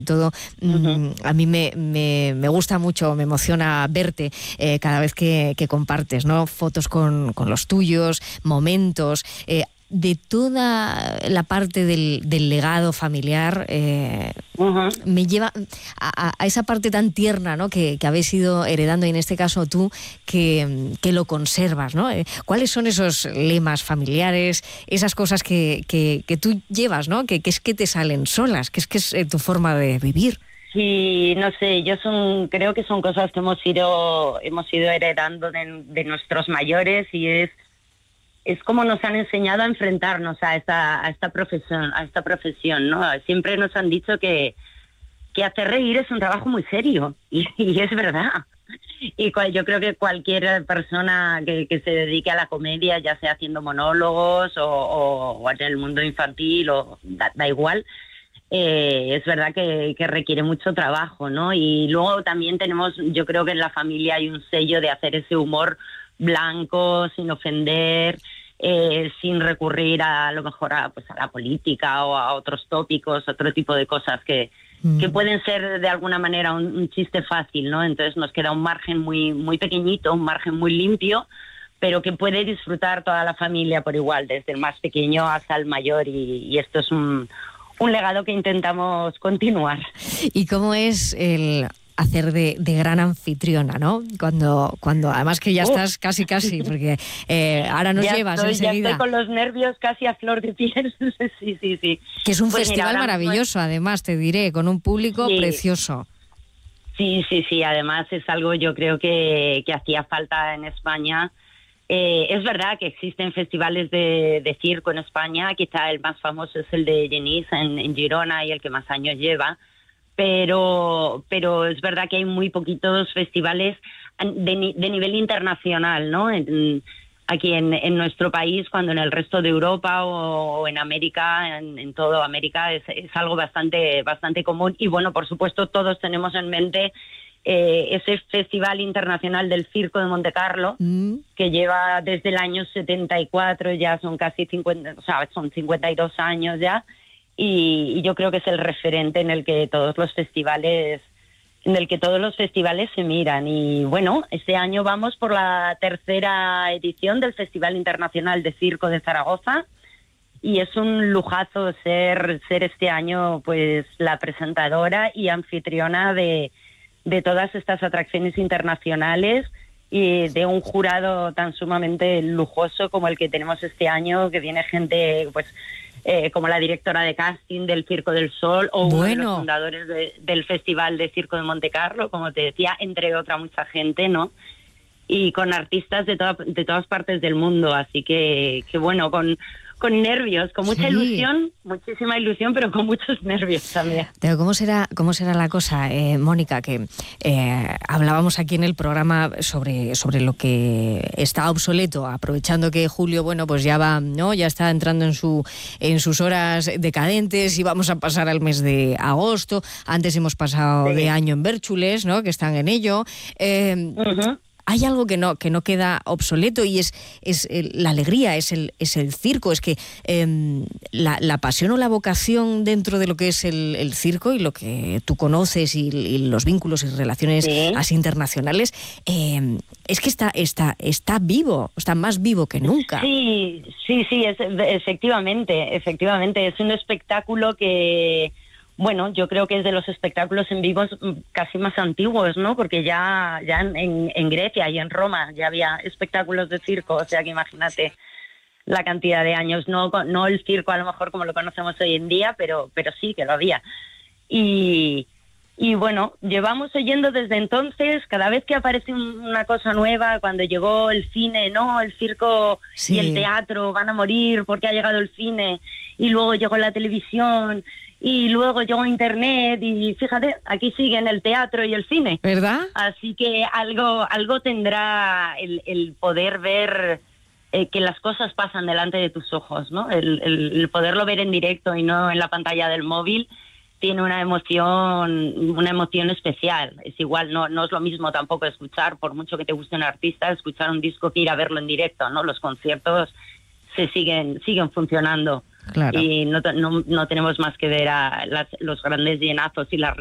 todo, Uh-huh. a mí me gusta mucho, me emociona verte cada vez que compartes, ¿no? Fotos con los tuyos, momentos, de toda la parte del legado familiar, Uh-huh. me lleva a esa parte tan tierna, ¿no? que habéis ido heredando, y en este caso tú, que lo conservas, ¿no? ¿Cuáles son esos lemas familiares, esas cosas que tú llevas, ¿no? Que es que te salen solas, que es tu forma de vivir? Sí, no sé, creo que son cosas que hemos ido heredando de nuestros mayores, y es como nos han enseñado a enfrentarnos a esta profesión, ¿no? Siempre nos han dicho que hacer reír es un trabajo muy serio, y es verdad. Y yo creo que cualquier persona que se dedique a la comedia, ya sea haciendo monólogos o en el mundo infantil, da igual, es verdad que requiere mucho trabajo, ¿no? Y luego también yo creo que en la familia hay un sello de hacer ese humor blanco, sin ofender, sin recurrir a lo mejor a la política o a otros tópicos, otro tipo de cosas que pueden ser de alguna manera un chiste fácil, ¿no? Entonces nos queda un margen muy, muy pequeñito, un margen muy limpio, pero que puede disfrutar toda la familia por igual, desde el más pequeño hasta el mayor, y esto es un legado que intentamos continuar. ¿Y cómo es el hacer de gran anfitriona, ¿no? Cuando además que ya estás casi, porque ahora nos llevas enseguida. Ya estoy con los nervios casi a flor de piel. Sí. Que es un festival maravilloso, además, te diré, con un público precioso. Sí. Además es algo, yo creo que hacía falta en España. Es verdad que existen festivales de circo en España, quizá el más famoso es el de Genís en Girona, y el que más años lleva, pero es verdad que hay muy poquitos festivales de nivel internacional, ¿no? Aquí en nuestro país, cuando en el resto de Europa o en América, en toda América, es algo bastante común. Y bueno, por supuesto, todos tenemos en mente ese Festival Internacional del Circo de Montecarlo, que lleva desde el año 74, ya son casi 50, o sea, son 52 años ya, y yo creo que es el referente en el que todos los festivales se miran. Y bueno, este año vamos por la tercera edición del Festival Internacional de Circo de Zaragoza, y es un lujazo ser este año pues la presentadora y anfitriona de todas estas atracciones internacionales, y de un jurado tan sumamente lujoso como el que tenemos este año, que viene gente pues como la directora de casting del Circo del Sol, o uno de los fundadores del Festival de Circo de Montecarlo, como te decía, entre otra mucha gente, ¿no? Y con artistas de todas partes del mundo, así que bueno, con nervios, con mucha ilusión, muchísima ilusión, pero con muchos nervios también. Pero ¿cómo será la cosa, Mónica? Que hablábamos aquí en el programa sobre lo que está obsoleto, aprovechando que Julio, bueno, pues ya va, ¿no? Ya está entrando en sus horas decadentes, y vamos a pasar al mes de agosto. Antes hemos pasado de año en Bérchules, ¿no? Que están en ello. Hay algo que no queda obsoleto, y es la alegría, es el circo. Es que la pasión o la vocación dentro de lo que es el circo, y lo que tú conoces, y los vínculos y relaciones así internacionales, es que está vivo, está más vivo que nunca. Sí, efectivamente. Es un espectáculo que, bueno, yo creo que es de los espectáculos en vivo casi más antiguos, ¿no? Porque ya en Grecia y en Roma ya había espectáculos de circo, o sea que imagínate la cantidad de años. No el circo a lo mejor como lo conocemos hoy en día, pero sí que lo había. Y bueno, llevamos oyendo desde entonces, cada vez que aparece una cosa nueva, cuando llegó el cine, no, el circo y el teatro van a morir porque ha llegado el cine, y luego llegó la televisión, y luego llegó Internet, y fíjate, aquí siguen el teatro y el cine. ¿Verdad? Así que algo tendrá el poder ver que las cosas pasan delante de tus ojos, ¿no? El poderlo ver en directo y no en la pantalla del móvil tiene una emoción especial. Es igual, no es lo mismo tampoco escuchar, por mucho que te guste un artista, escuchar un disco que ir a verlo en directo, ¿no? Los conciertos siguen funcionando. Claro. Y no tenemos más que ver a los grandes llenazos y las